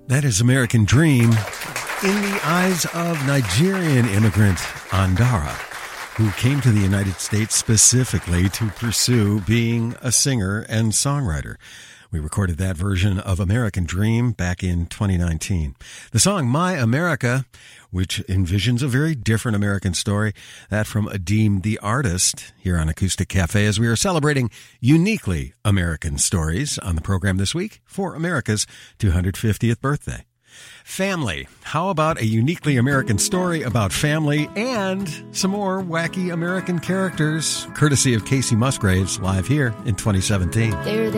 That is American Dream in the eyes of Nigerian immigrant Andara, who came to the United States specifically to pursue being a singer and songwriter. We recorded that version of American Dream back in 2019. The song My America, which envisions a very different American story, that from Adeem the Artist here on Acoustic Cafe, as we are celebrating uniquely American stories on the program this week for America's 250th birthday. Family. How about a uniquely American story about family and some more wacky American characters, courtesy of Casey Musgraves, live here in 2017. There